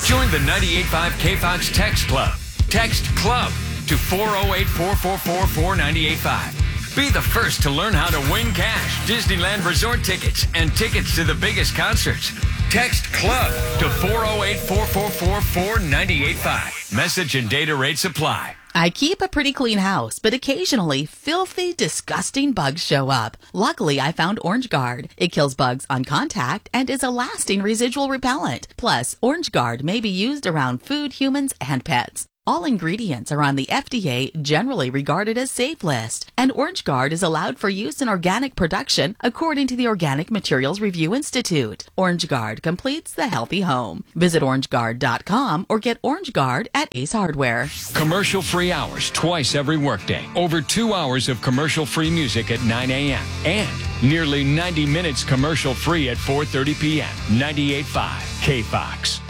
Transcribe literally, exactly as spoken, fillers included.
Join the ninety-eight point five K Fox Text Club. Text CLUB to four oh eight, four four four, four nine eight five. Be the first to learn how to win cash, Disneyland Resort tickets, and tickets to the biggest concerts. Text CLUB to four oh eight, four four four, four nine eight five. Message and data rates apply. I keep a pretty clean house, but occasionally filthy, disgusting bugs show up. Luckily, I found Orange Guard. It kills bugs on contact and is a lasting residual repellent. Plus, Orange Guard may be used around food, humans, and pets. All ingredients are on the F D A generally regarded as safe list, and Orange Guard is allowed for use in organic production according to the Organic Materials Review Institute. Orange Guard completes the healthy home. Visit orange guard dot com or get Orange Guard at Ace Hardware. Commercial-free hours twice every workday. Over two hours of commercial-free music at nine a.m. and nearly ninety minutes commercial-free at four thirty p.m. ninety-eight point five K Fox.